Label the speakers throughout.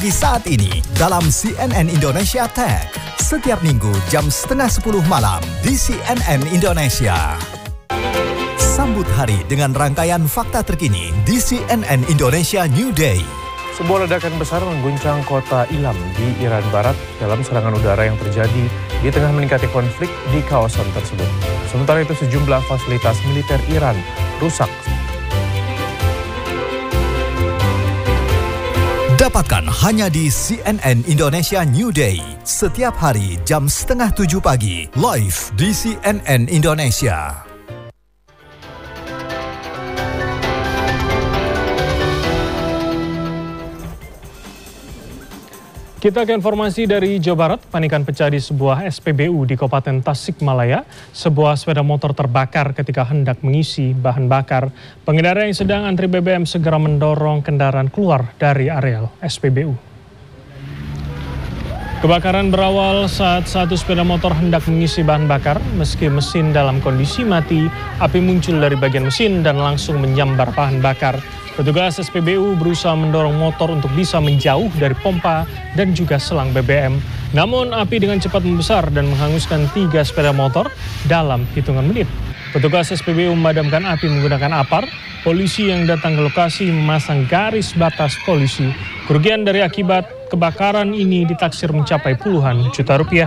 Speaker 1: Di saat ini dalam CNN Indonesia Tech setiap minggu jam 9:30 malam di CNN Indonesia. Sambut hari dengan rangkaian fakta terkini di CNN Indonesia New Day.
Speaker 2: Sebuah ledakan besar mengguncang kota Ilam di Iran Barat dalam serangan udara yang terjadi di tengah meningkatnya konflik di kawasan tersebut. Sementara itu sejumlah fasilitas militer Iran rusak.
Speaker 1: Dapatkan hanya di CNN Indonesia New Day setiap hari jam 6:30 pagi live di CNN Indonesia.
Speaker 2: Kita ke informasi dari Jawa Barat. Panikan pecah di sebuah SPBU di Kabupaten Tasikmalaya. Sebuah sepeda motor terbakar ketika hendak mengisi bahan bakar. Pengendara yang sedang antri BBM segera mendorong kendaraan keluar dari areal SPBU. Kebakaran berawal saat satu sepeda motor hendak mengisi bahan bakar. Meski mesin dalam kondisi mati, api muncul dari bagian mesin dan langsung menyambar bahan bakar. Petugas SPBU berusaha mendorong motor untuk bisa menjauh dari pompa dan juga selang BBM. Namun api dengan cepat membesar dan menghanguskan 3 sepeda motor dalam hitungan menit. Petugas SPBU memadamkan api menggunakan apar. Polisi yang datang ke lokasi memasang garis batas polisi. Kerugian dari akibat kebakaran ini ditaksir mencapai puluhan juta rupiah.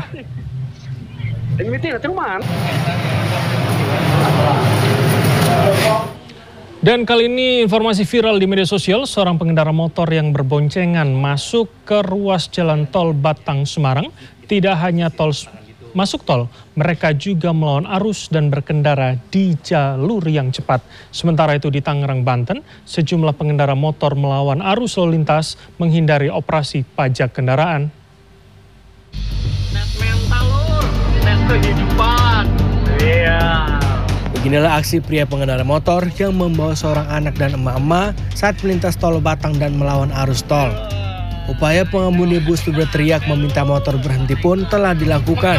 Speaker 2: Dan kali ini informasi viral di media sosial, seorang pengendara motor yang berboncengan masuk ke ruas jalan tol Batang Semarang. Tidak hanya masuk tol, mereka juga melawan arus dan berkendara di jalur yang cepat. Sementara itu di Tangerang, Banten, sejumlah pengendara motor melawan arus lalu lintas menghindari operasi pajak kendaraan.
Speaker 3: Net mental lur, net kehidupan. Iya.
Speaker 4: Beginilah aksi pria pengendara motor yang membawa seorang anak dan emak-emak saat melintas tol Batang dan melawan arus tol. Upaya pengemudi bus berteriak meminta motor berhenti pun telah dilakukan.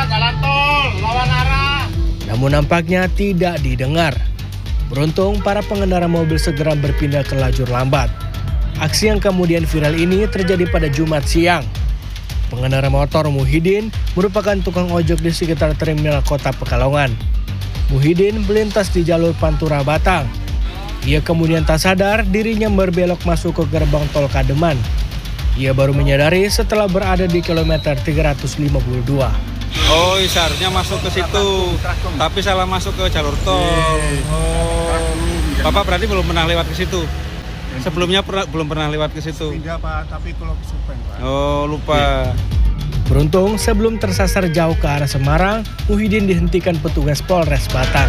Speaker 4: Namun nampaknya tidak didengar. Beruntung para pengendara mobil segera berpindah ke lajur lambat. Aksi yang kemudian viral ini terjadi pada Jumat siang. Pengendara motor Muhyiddin merupakan tukang ojek di sekitar terminal kota Pekalongan. Muhyiddin melintas di jalur Pantura Batang. Ia kemudian tak sadar dirinya berbelok masuk ke gerbang tol Kademan. Ia baru menyadari setelah berada di kilometer 352.
Speaker 5: Oh, seharusnya masuk ke situ, tapi salah masuk ke jalur tol. Bapak berarti belum pernah lewat ke situ? Sebelumnya belum pernah lewat ke situ?
Speaker 6: Tidak Pak, tapi kalau Supeng Pak.
Speaker 5: Oh, lupa.
Speaker 4: Beruntung sebelum tersasar jauh ke arah Semarang, Muhyiddin dihentikan petugas Polres Batang.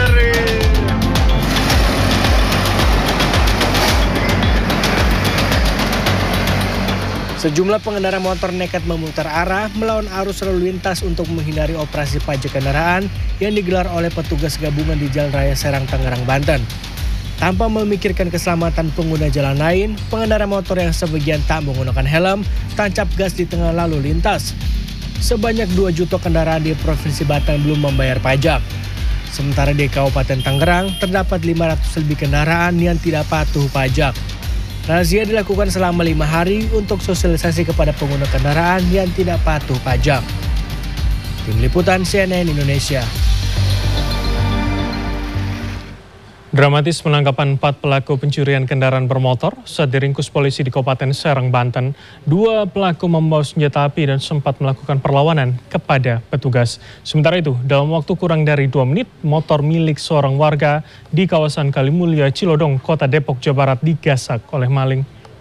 Speaker 4: Sejumlah pengendara motor nekat memutar arah melawan arus lalu lintas untuk menghindari operasi pajak kendaraan yang digelar oleh petugas gabungan di Jalan Raya Serang, Tangerang, Banten. Tanpa memikirkan keselamatan pengguna jalan lain, pengendara motor yang sebagian tak menggunakan helm tancap gas di tengah lalu lintas. Sebanyak 2 juta kendaraan di Provinsi Batang belum membayar pajak. Sementara di Kabupaten Tangerang terdapat 500 lebih kendaraan yang tidak patuh pajak. Razia dilakukan selama 5 hari untuk sosialisasi kepada pengguna kendaraan yang tidak patuh pajak. Tim Liputan CNN Indonesia.
Speaker 2: Dramatis penangkapan 4 pelaku pencurian kendaraan bermotor saat diringkus polisi di Kabupaten Serang, Banten. 2 pelaku membawa senjata api dan sempat melakukan perlawanan kepada petugas. Sementara itu, dalam waktu kurang dari 2 menit, motor milik seorang warga di kawasan Kalimulya, Cilodong, Kota Depok, Jawa Barat digasak oleh maling.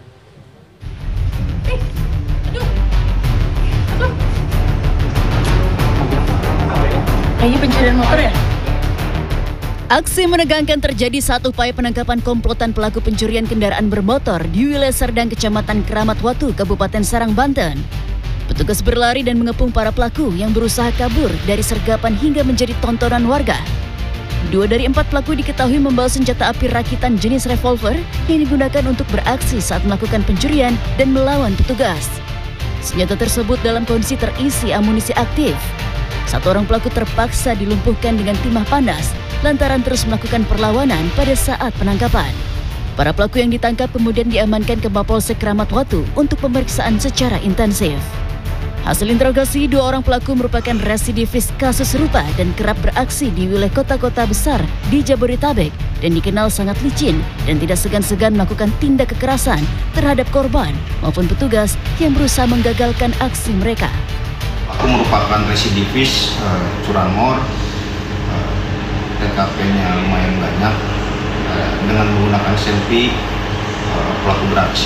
Speaker 7: Kayaknya pencurian motor ya?
Speaker 8: Aksi menegangkan terjadi saat upaya penangkapan komplotan pelaku pencurian kendaraan bermotor di wilayah Serdang, Kecamatan Keramat Watu, Kabupaten Serang, Banten. Petugas berlari dan mengepung para pelaku yang berusaha kabur dari sergapan hingga menjadi tontonan warga. 2 dari 4 pelaku diketahui membawa senjata api rakitan jenis revolver yang digunakan untuk beraksi saat melakukan pencurian dan melawan petugas. Senjata tersebut dalam kondisi terisi amunisi aktif. 1 orang pelaku terpaksa dilumpuhkan dengan timah panas lantaran terus melakukan perlawanan pada saat penangkapan. Para pelaku yang ditangkap kemudian diamankan ke Mapolsek Kramat Watu untuk pemeriksaan secara intensif. Hasil interogasi, 2 orang pelaku merupakan residivis kasus serupa dan kerap beraksi di wilayah kota-kota besar di Jabodetabek dan dikenal sangat licin dan tidak segan-segan melakukan tindak kekerasan terhadap korban maupun petugas yang berusaha menggagalkan aksi mereka.
Speaker 9: Pelaku merupakan residivis curanmor, TKP-nya lumayan banyak. Dengan menggunakan selfie, pelaku beraksi.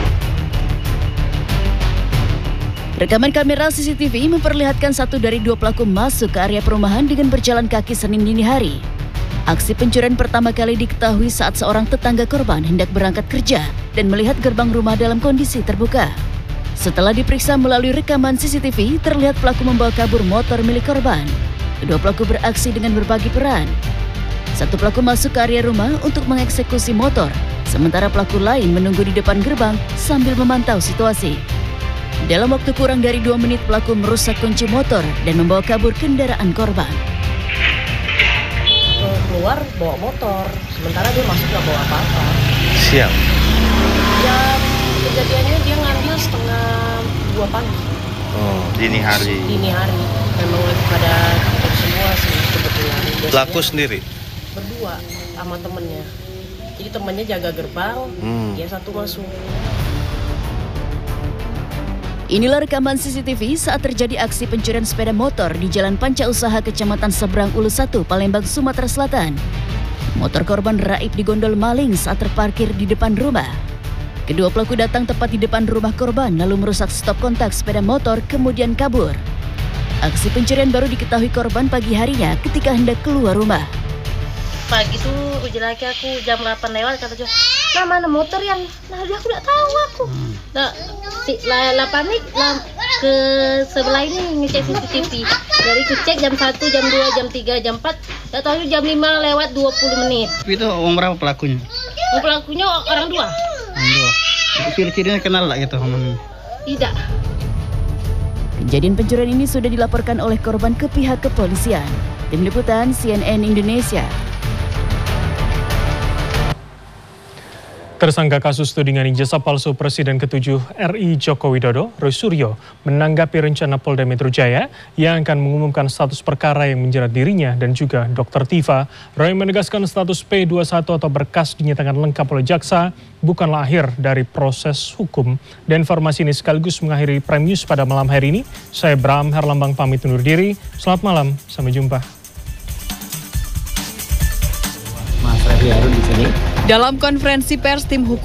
Speaker 8: Rekaman kamera CCTV memperlihatkan 1 dari 2 pelaku masuk ke area perumahan dengan berjalan kaki Senin dini hari. Aksi pencurian pertama kali diketahui saat seorang tetangga korban hendak berangkat kerja dan melihat gerbang rumah dalam kondisi terbuka. Setelah diperiksa melalui rekaman CCTV, terlihat pelaku membawa kabur motor milik korban. Kedua pelaku beraksi dengan berbagi peran. 1 pelaku masuk ke area rumah untuk mengeksekusi motor, sementara pelaku lain menunggu di depan gerbang sambil memantau situasi. Dalam waktu kurang dari 2 menit, pelaku merusak kunci motor dan membawa kabur kendaraan korban.
Speaker 7: Keluar bawa motor, sementara dia masuk nggak bawa apa-apa.
Speaker 10: Siap.
Speaker 7: Jam kejadiannya dia ngambil 1:30 pagi.
Speaker 10: Oh, dini hari.
Speaker 7: Dini hari. Memang lagi pada tidur semua sih kebetulan.
Speaker 10: Pelaku sendiri?
Speaker 7: Berdua sama temennya. Jadi temennya jaga gerbang, dia satu masuk.
Speaker 8: Inilah rekaman CCTV saat terjadi aksi pencurian sepeda motor di Jalan Panca Usaha Kecamatan Seberang Ulu 1, Palembang, Sumatera Selatan. Motor korban raib digondol maling saat terparkir di depan rumah. Kedua pelaku datang tepat di depan rumah korban lalu merusak stop kontak sepeda motor kemudian kabur. Aksi pencurian baru diketahui korban pagi harinya ketika hendak keluar rumah.
Speaker 7: Pagi tuh uji laki aku jam 8 lewat kata dia, "Nah, mana motor yang?" Nah, dia aku enggak tahu aku. Nah, panik ke sebelah ini ngecek CCTV. Dari ku cek jam 1, jam 2, jam 3, jam 4, enggak tahu jam 5 lewat 20 menit.
Speaker 11: Itu orang berapa pelakunya?
Speaker 7: Pelakunya orang 2.
Speaker 11: Orang 2. Ciri-cirinya kenal lah gitu omongnya?
Speaker 7: Tidak.
Speaker 8: Kejadian pencurian ini sudah dilaporkan oleh korban ke pihak kepolisian. Tim Liputan CNN Indonesia.
Speaker 2: Tersangka kasus tudingan ijazah palsu Presiden ke-7 RI Joko Widodo, Roy Suryo, menanggapi rencana Polda Metro Jaya yang akan mengumumkan status perkara yang menjerat dirinya dan juga Dr. Tifa. Roy menegaskan status P21 atau berkas dinyatakan lengkap oleh jaksa bukanlah akhir dari proses hukum. Dan informasi ini sekaligus mengakhiri Prime News pada malam hari ini. Saya Bram Herlambang pamit undur diri. Selamat malam, sampai jumpa.
Speaker 12: Dalam konferensi pers tim hukum